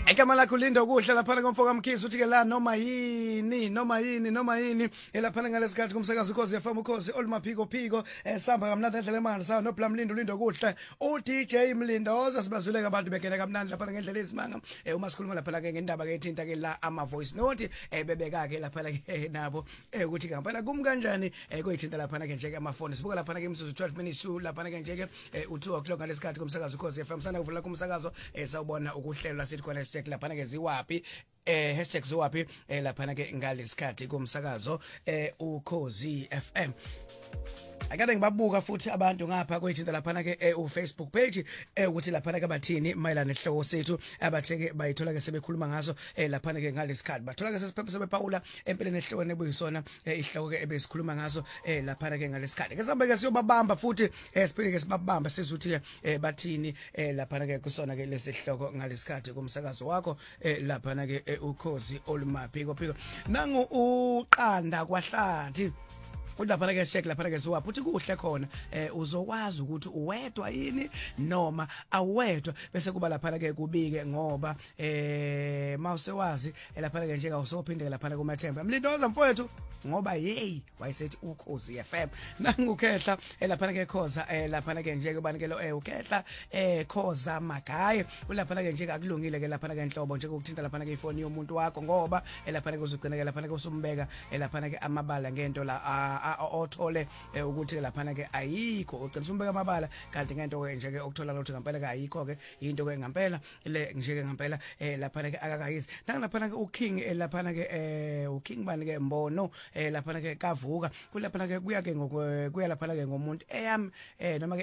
Igama lakho Lindo kuhle lapha komfoka Mkhize uthi ke la noma yini elaphana ngalesikhathi kumsakazi ukhozi yafama ukhozi olumaphiko phiko sihamba kamnandi endlela emanje sawa no Blam Lindo kuhle u DJ Mlindoza sibazuleka abantu bekela kamnandi lapha ngendlela esimanga uma sikhuluma lapha ke ngendaba ke ethinta ke la ama voice note bebeka ke lapha ke nabo ukuthi kampana kum kanjani kuyithinta lapha ke nje ke amafoni sibuka lapha ke imisuzu 12 minutes lapha ke nje ke u2 o'clock ngalesikhathi kumsakazi ukhozi FM sana kuvula kumsakazo sawubona ukuhlelo lasithi khona lapha ke ziwapi #ziwapi lapha ke ngalesikhathi kumsakazo ukhozi FM akade ngibabuka futhi abantu ngapha kwethinta lapha ke uFacebook page ukuthi lapha ke bathini mayelana nehloko sethu abatheke bayithola ke sebekhuluma ngaso lapha ke ngalesikhathi bathola ke sesiphephe sebephawula empeleni ehlokweni ebuyisona ihloko ke ebesikhuluma ngaso lapha ke ngalesikhathi ke sambe ke siyobabamba futhi siphinde ke sibabamba sizuthi bathini lapha ke kusona ke lesihloko ngalesikhathi kumsakazo wakho lapha ke ukhozi olumaphiko phiko nangu uqanda kwahlathi ulapha ke check lapha ke siwaphi uthi kuhle khona uzokwazi ukuthi uwedwa yini noma awedwa bese kuba lapha ke kubike ngoba mawusewazi lapha ke njenga usophindela lapha kumathemba Mlindoza mfowethu ngoba hey wayesethi ukhozi FM nangukhehla lapha ke khoza lapha ke nje kubanikelo ukhehla khoza magaye ulapha ke nje akulungile ke lapha ke inhlobo nje ukuthinta lapha ke ifoni yomuntu wakho ngoba lapha ke uzugcina ke lapha ke usumbeka lapha ke amabala ngento la othole ukuthi lapha ke ayikho ugcina usumbeka amabala kanti ngento ke nje ke okuthola ukuthi ngempela ke ayikho ke into ke ngempela le nje ke ngempela lapha ke akakayizi lapha ke uking lapha ke uking bani ke mbono lapha ke kavuka kulapha ke kuya ke kuya lapha ke ngomuntu eyami noma ke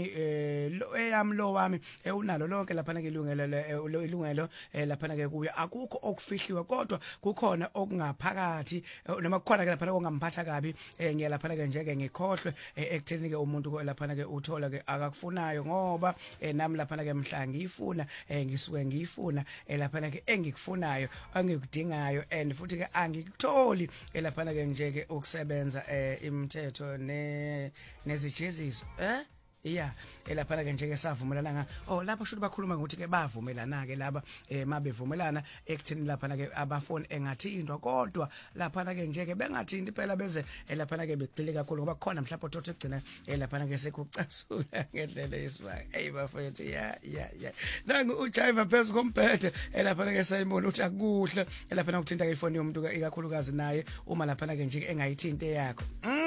eyami lo wami unalo lonke lapha ke ilungelo lapha ke kuya akukho okufihliwe kodwa kukhona okungaphakathi noma kukhona ke lapha okungamphatha kabi ngiyalapha ke nje ke ngikhohlwe ekutheni ke umuntu lapha ke uthola ke akakufunayo ngoba nami lapha ke mhla ngiyifuna ngisuke ngiyifuna lapha ke engikufunayo angikudingayo and futhi ke angikutholi lapha ke nje ke ukusebenza imithetho nezijeziso yeah lapha ke nje ke savumelana nga lapha should bakhuluma ukuthi ke bavumelana ke laba mabevumelana ekuthini lapha ke abafoni engathindwa kodwa lapha ke nje ke bengathinti phela beze lapha ke begcile kakhulu ngoba khona mhlawumbe uthothe egcina lapha ke sekucasula ngendlela yesibanga bafethu yeah nangu ujiva phezulu komphethe lapha ke sayibona uthi akuhle lapha ukuthinta ke ifoni yomuntu ikakhulukazi naye uma lapha ke nje engayithinti yakho